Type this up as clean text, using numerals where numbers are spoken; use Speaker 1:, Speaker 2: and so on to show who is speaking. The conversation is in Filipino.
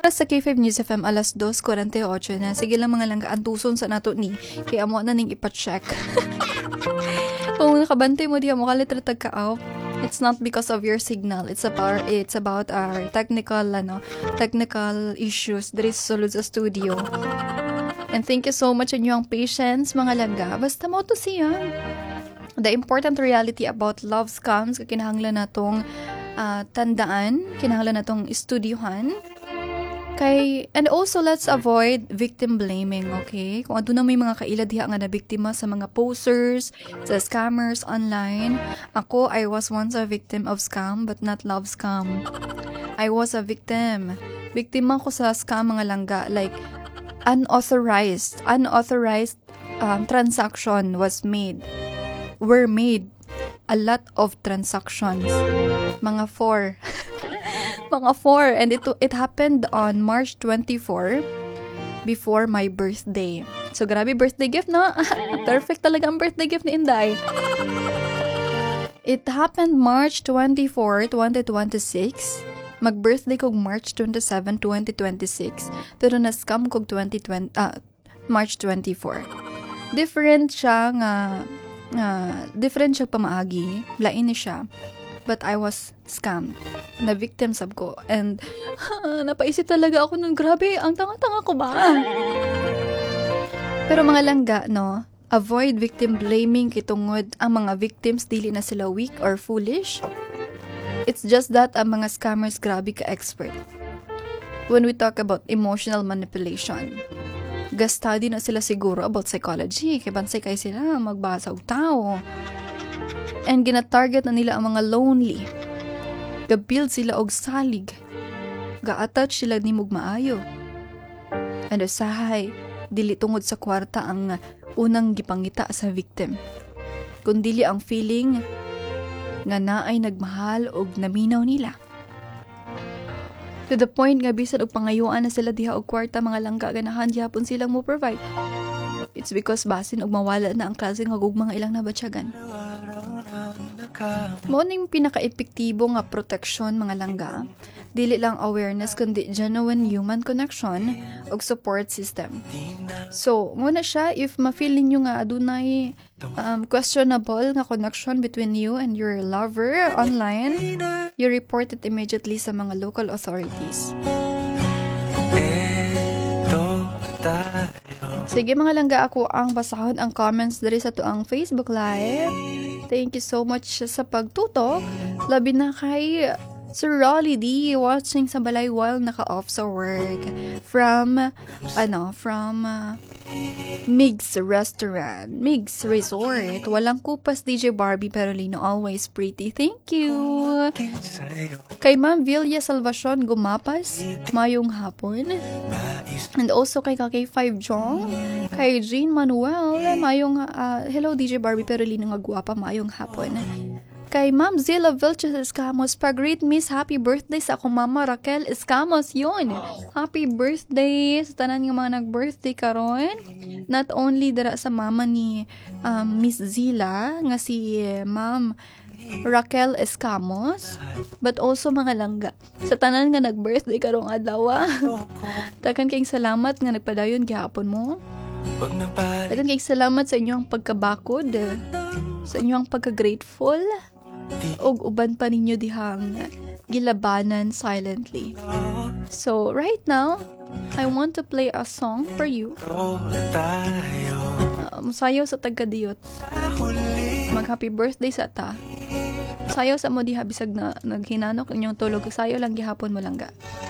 Speaker 1: Sa K5 News FM alas 2:48 na. Sige lang mga langga, antuson sa nato ni. Kaya mo na ning ipa-check. Kung nakabantay mo diha mo kalit tagka-out. It's not because of your signal. It's about our technical issues there is sulod sa studio. And thank you so much in yung patience mga langga. Basta mo to siya. The important reality about love scams kinahanglan natong tandaan, kinahanglan natong estudyohan. And also, let's avoid victim blaming, okay? Kung aduna may mga kaila diha nga na biktima sa mga posers, sa scammers online. Ako, I was once a victim of scam, but not love scam. I was a victim. Biktima ko sa scam mga langga, like unauthorized transaction were made. A lot of transactions. Mga 4. And it happened on March 24 before my birthday. So grabe birthday gift no? Perfect talaga ang birthday gift ni Inday. It happened March 24, 2026. Mag-birthday kog March 27, 2026. Pero na-scam kog March 24. Different siya pamaagi. Lain ni siya. But I was scammed. Na victim sab ko. And napaisip talaga ako nun, grabe, ang tanga-tanga ko ba? Pero mga langga, no? Avoid victim blaming kitungod ang mga victims dili na sila weak or foolish. It's just that ang mga scammers grabe ka-expert. When we talk about emotional manipulation, study na sila siguro about psychology. Kaya bansay kayo sila magbasa og tao. And gina-target na nila ang mga lonely. Ga-build sila og salig. Ga-attach sila ni mog maayo. And usahay, dili tungod sa kwarta ang unang gipangita sa victim. Kundili ang feeling nga naay nagmahal og naminaw nila. To the point nga bisan og pangayuan na sila diha og kwarta mga langga ganahan gyapon silang mo provide. It's because basin og mawala na ang klase nga gugma nga ilang nabatyagan. Mao ning pinaka-epektibo nga proteksyon mga langga. Dili lang awareness kundi genuine human connection ug support system. So, muna siya if ma-feel ninyo nga adunay questionable nga connection between you and your lover online, you report it immediately sa mga local authorities. Sige mga langga, ako ang basahon ang comments diri sa tuang Facebook Live. Thank you so much sa pagtutok. Labi na kay Sir Rolly D watching sa balay while naka-off sa work. From Migs Restaurant, Migs Resort. Walang kupas DJ Barbie pero Lino always pretty. Thank you. Kay Ma'am Villa Salvacion Gumapas, mayong hapon. And also kay K5 Jong, kay Jean Manuel, mayong hello DJ Barbie pero Lino nga guwapa, mayong hapon. Kay Ma'am Zilla Vilches Escamos, pa-great miss, happy birthday sa akong mama Raquel Escamos, yun. Happy birthday sa tanan nga mga nag-birthday karon. Not only dara sa mama ni Miss Zilla, nga si Ma'am Raquel Escamos, but also mga langga. Sa tanan nga nag-birthday karong adlaw. Takan kayong salamat nga nagpadayon gihapon mo. Takan kayong salamat sa inyong pagkabakod, sa inyong pagka-grateful, og uban pa ninyo dihang gilabanan silently. So, right now, I want to play a song for you. Sayaw sa taga-diyot. Mag-happy birthday sa ta. Sayaw sa mo diha bisag na naghinanok inyong tulog. Sayaw lang gihapon mo langga.